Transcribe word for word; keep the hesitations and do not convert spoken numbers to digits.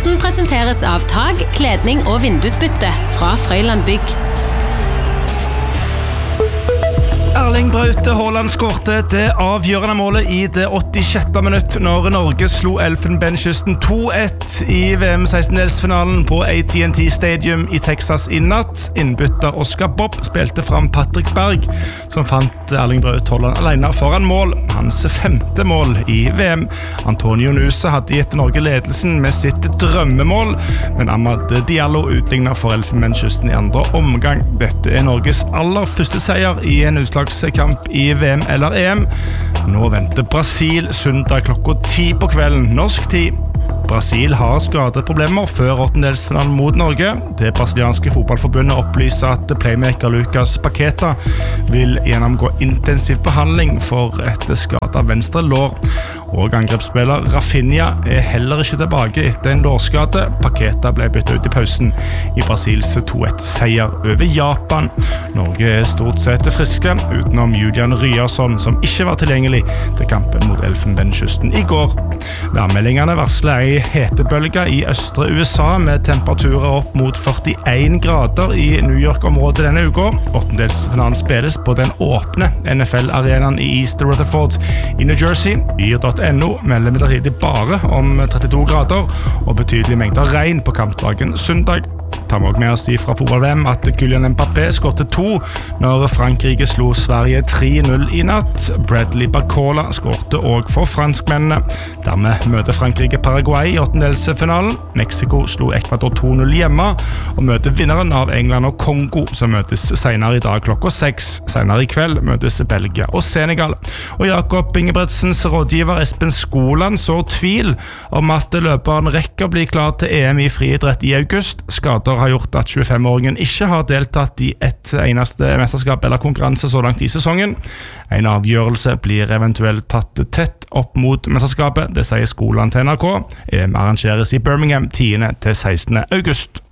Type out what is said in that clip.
Sporten presenteres av tag, kledning og vindusbytte fra Frøyland Bygg. Erling Braut Haaland skårte det avgjørende målet i det åttisjette minutt når Norge slo Elfenbenskysten to ett i V M sekstendedelsfinalen på A T and T Stadium i Texas i natt. Innbytter Oscar Bob spilte fram Patrick Berg, som fant Erling Braut Haaland alene foran mål. Hans femte mål i V M. Antonio Nusa hadde gitt Norge ledelsen med sitt drømmemål, men Amad Diallo utlignet for Elfenbenskysten i andre omgang. Dette er Norges aller første seier i en utslag kamp i V M eller E M. Nå venter Brasil søndag klokka ti på kvelden, norsk tid. Brasil har skadeproblemer før åttendedelsfinalen mot Norge. Det brasilianske fotballforbundet opplyser at playmaker Lucas Paqueta vil gjennomgå intensiv behandling for et skadet venstre lår. Og angrepsspiller Rafinha er heller ikke tilbake etter en lårskade. Paqueta ble byttet ut i pausen i Brasils to ett seier over Japan. Norge er stort sett friske, utenom Julian Ryerson, som ikke var tilgjengelig til kampen mot Elfenbenskysten i går. Værmeldingene varsler ei hetebølge i østre U S A med temperaturer opp mot førtien grader i New York-området denne uka. Åttendedelsfinalen spilles på den åpne N F L-arenaen i East Rutherford i New Jersey. Yr punktum no melder midlertidig bare om trettito grader og betydelige mengder regn på kampdagen søndag. Tar vi også med oss fra fotball-V M at Kylian Mbappé skårte to når Frankrike slo Sverige tre null i natt. Bradley Barcola skårte også for franskmennene. Dermed møter Frankrike Paraguay i åttendedelsfinalen. Mexico slo Ecuador to null hjemme og møter vinneren av England og Kongo, som møtes senere i dag klokka seks. Senere i kveld møtes Belgia og Senegal. Og Jakob Ingebrigtsens rådgiver Espen Skoland så tvil om at løperen rekker bli klar til E M i friidrett i august. Skader har gjort at tjuefem-åringen ikke har deltatt i et eneste mesterskap eller konkurranse så langt i sesongen. En avgjørelse blir eventuelt tatt tett opp mot mesterskapet, det sier Skoland til N R K. E M arrangeres i Birmingham tiende til sekstende august.